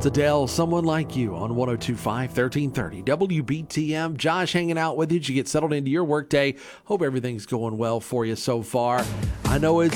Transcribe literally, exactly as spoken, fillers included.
It's Adele, Someone Like You on one oh two point five, thirteen thirty W B T M. Josh hanging out with you as you get settled into your workday. Hope everything's going well for you so far. I know it's